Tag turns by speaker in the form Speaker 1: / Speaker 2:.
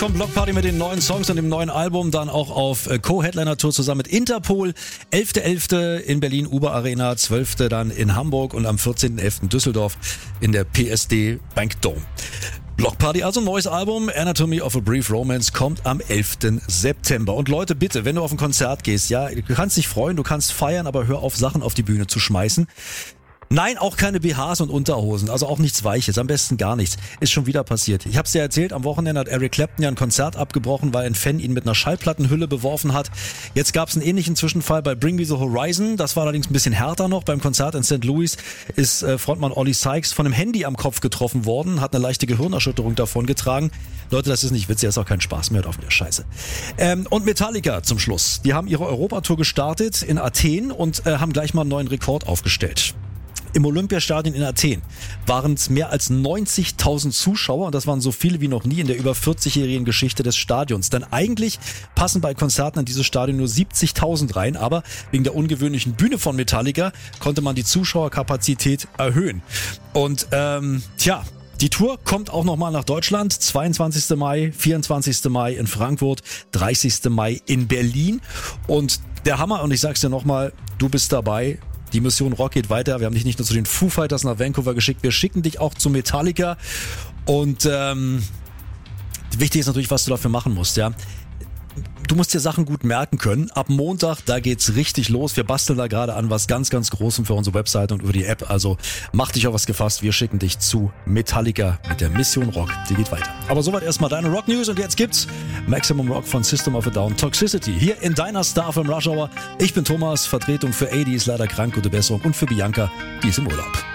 Speaker 1: kommt Block Party mit den neuen Songs und dem neuen Album, dann auch auf Co-Headliner-Tour zusammen mit Interpol. 11.11. in Berlin, Uber Arena, 12. dann in Hamburg und am 14.11. Düsseldorf in der PSD Bank Dome. Block Party, also ein neues Album, Anatomy of a Brief Romance, kommt am 11. September. Und Leute, bitte, wenn du auf ein Konzert gehst, ja, du kannst dich freuen, du kannst feiern, aber hör auf, Sachen auf die Bühne zu schmeißen. Nein, auch keine BHs und Unterhosen, also auch nichts Weiches, am besten gar nichts. Ist schon wieder passiert. Ich habe es ja erzählt, am Wochenende hat Eric Clapton ja ein Konzert abgebrochen, weil ein Fan ihn mit einer Schallplattenhülle beworfen hat. Jetzt gab es einen ähnlichen Zwischenfall bei Bring Me the Horizon, das war allerdings ein bisschen härter noch. Beim Konzert in St. Louis ist Frontmann Ollie Sykes von einem Handy am Kopf getroffen worden, hat eine leichte Gehirnerschütterung davongetragen. Leute, das ist nicht witzig, das ist auch kein Spaß mehr, hört auf mit der Scheiße. Und Metallica zum Schluss. Die haben ihre Europatour gestartet in Athen und haben gleich mal einen neuen Rekord aufgestellt. Im Olympiastadion in Athen waren es mehr als 90.000 Zuschauer und das waren so viele wie noch nie in der über 40-jährigen Geschichte des Stadions. Denn eigentlich passen bei Konzerten in dieses Stadion nur 70.000 rein, aber wegen der ungewöhnlichen Bühne von Metallica konnte man die Zuschauerkapazität erhöhen. Und die Tour kommt auch nochmal nach Deutschland. 22. Mai, 24. Mai in Frankfurt, 30. Mai in Berlin. Und der Hammer, und ich sag's dir nochmal, du bist dabei. Die Mission Rock geht weiter. Wir haben dich nicht nur zu den Foo Fighters nach Vancouver geschickt, wir schicken dich auch zu Metallica. Und wichtig ist natürlich, was du dafür machen musst, ja. Du musst dir Sachen gut merken können. Ab Montag, da geht's richtig los. Wir basteln da gerade an was ganz, ganz Großem für unsere Webseite und über die App. Also mach dich auf was gefasst. Wir schicken dich zu Metallica mit der Mission Rock. Die geht weiter. Aber soweit erstmal deine Rock News und jetzt gibt's Maximum Rock von System of a Down, Toxicity. Hier in deiner Star FM Rush Hour. Ich bin Thomas, Vertretung für AD ist leider krank, gute Besserung und für Bianca, die ist im Urlaub.